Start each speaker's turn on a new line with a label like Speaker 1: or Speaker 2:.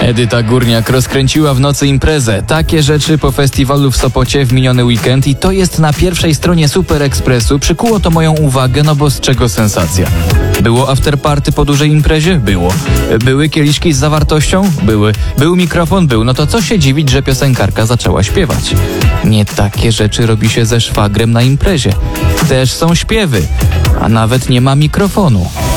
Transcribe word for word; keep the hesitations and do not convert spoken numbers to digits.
Speaker 1: Edyta Górniak rozkręciła w nocy imprezę. Takie rzeczy po festiwalu w Sopocie w miniony weekend i to jest na pierwszej stronie Super Expressu. Przykuło to moją uwagę, no bo z czego sensacja? Było afterparty po dużej imprezie? Było. Były kieliszki z zawartością? Były. Był mikrofon? Był. No to co się dziwić, że piosenkarka zaczęła śpiewać? Nie takie rzeczy robi się ze szwagrem na imprezie. Też są śpiewy, a nawet nie ma mikrofonu.